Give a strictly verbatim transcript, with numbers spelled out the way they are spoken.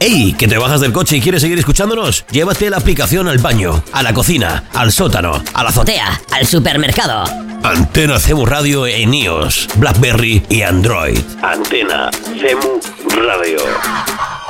¡Ey! ¿Que te bajas del coche y quieres seguir escuchándonos? Llévate la aplicación al baño, a la cocina, al sótano, a la azotea, al supermercado. Antena C E M U Radio en iOS, BlackBerry y Android. Antena C E M U Radio.